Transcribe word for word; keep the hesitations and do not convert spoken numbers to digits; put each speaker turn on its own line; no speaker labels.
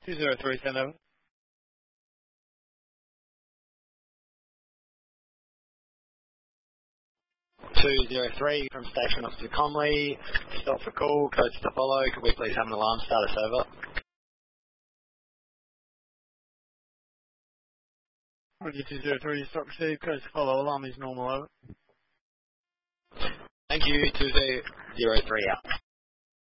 two zero three, send over.
two zero three from Station Officer Comley. Stop for call, codes to follow. Could we please have an alarm status over?
Roger two zero three, stop receive, codes to follow, alarm is normal, over.
Thank you, two zero three out.